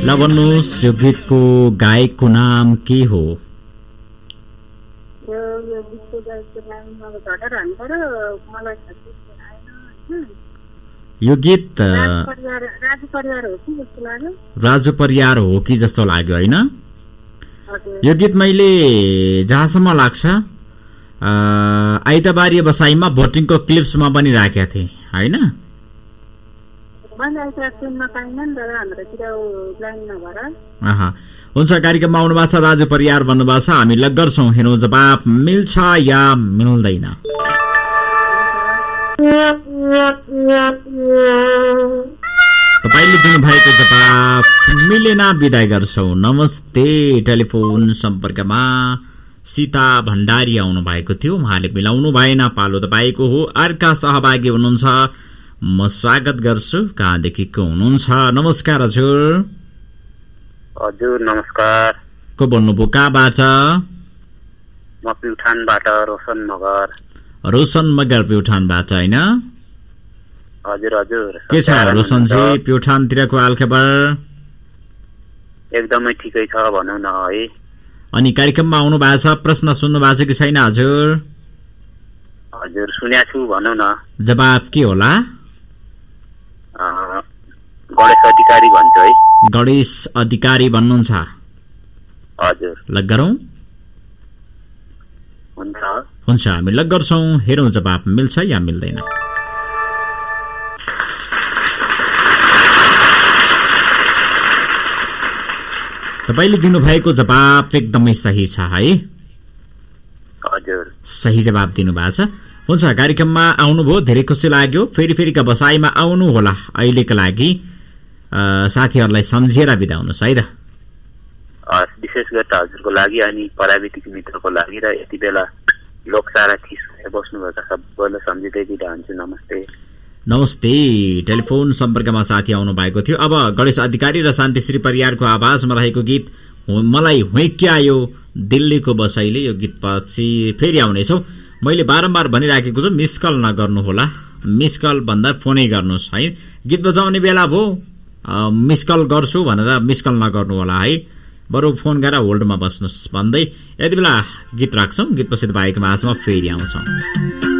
ल भन्नुहोस् यो गीतको गायकको नाम के हो? यो गीत राजु परियार हो कि जस्तो लाग्यो होइन? यो गीत मैले जहाँसम्म लाग्छ आइतबारी बसाइमा भोटिङको क्लिप्समा पनि राखेका थिएँ होइन? हुन्छ, कार्यक्रममा आउनु भएको छ राजु परियार भन्नुभएको छ। हामी लग गर्छौँ, हेरौँ जवाब मिल्छ या मिल्दैन। तपाईले दिनुभएको जवाब मिलेन, बिदाई गर्छौँ। नमस्ते। टेलिफोन सम्पर्कमा सीता भण्डारी आउनु भएको थियो, उहाँले मिलाउनु भएन। पालो तपाईँको हो। अर्का सहभागी हुनुहुन्छ, म स्वागत गर्छु। कहाँदेखि को हुनुहुन्छ? नमस्कार हजुर। हजुर नमस्कार। को बोल्नुभयो? कहाँबाट? म प्युठानबाट रोशन मगर। रोशन मगर प्युठानबाट होइन? हजुर हजुर। के छ रोशनजी प्युठानतिरको हालखबर? एकदमै ठिकै छ भनौँ न है। अनि कार्यक्रममा आउनु भएको छ, प्रश्न सुन्नु भएको छ कि छैन हजुर? हजुर सुनेको छु भनौँ न। जवाब के होला? गणेश अधिकारी भन्छु है। गणेश अधिकारी भन्नुहुन्छ? हजुर। लग गरौँ? हुन्छ, हामी लग गर्छौँ। हेरौँ जवाब मिल्छ या मिल्दैन। तपाईले दिनुभएको जवाब एकदमै सही छ है। हजुर सही जवाब दिनुभएको छ। हुन्छ, कार्यक्रममा आउनुभयो, धेरै खुसी लाग्यो। फेरिका बसाइमा आउनु होला। अहिलेको लागि साथीहरूलाई सम्झेर बिदा हुनुहोस् है त। विशेष गरी हजुरको लागि अनि प्राविधिक मित्रको लागि र यति बेला लोकसारा बस्नुभएका सबैलाई सम्झिँदै बिदा हुन्छु। नमस्ते। नमस्ते। टेलिफोन सम्पर्कमा साथी आउनु भएको थियो। अब गणेश अधिकारी र शान्तिश्री परियारको आवाजमा रहेको गीत मलाई हुइक्यायो दिल्लीको बसाइले, यो गीत पछि फेरि आउनेछौँ। मैले बारम्बार भनिराखेको छु, मिस कल नगर्नुहोला। मिस कल भन्दा फोनै गर्नुहोस् है। गीत बजाउने बेला भो मिस कल गर्छु भनेर मिस कल नगर्नुहोला है, बरु फोन गरेर होल्डमा बस्नुहोस् भन्दै यति बेला गीत राख्छौँ। गीत पछि तपाईँको माझमा फेरि आउँछौँ।